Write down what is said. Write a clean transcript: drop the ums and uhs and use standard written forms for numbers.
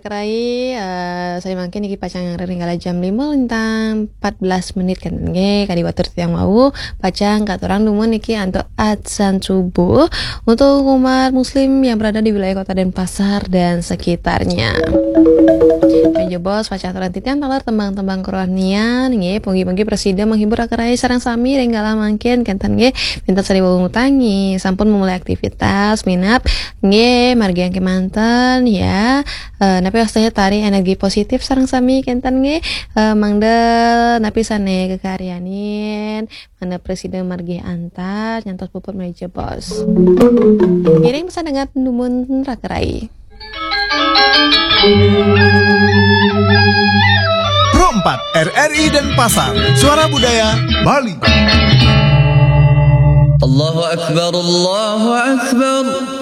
Rakerai, saya makin iki pacang ringgala jam 5 lintang 14 menit kan nge kadi watur tiang mau pacang katurang dumun iki untuk adzan subuh untuk umat muslim yang berada di wilayah Kota Denpasar dan sekitarnya. Ayo bos pacang aturan titian talar tembang-tembang kerohanian nge punggi-punggi presiden menghibur Rakerai sareng sami ringgala mangkin kantan nge minta seribu ngutangi sampun memulai aktivitas minap nge margi yang kemanten ya. Napi wasanya tari energi positif sareng sami kentan nge mangda napi sane kekaryanin mana presiden margi antar nyantos puput meja bos kirim pesan dengan dumun Rakerai Pro 4 RRI Denpasar, suara budaya Bali. Allahu Akbar, Allahu Akbar.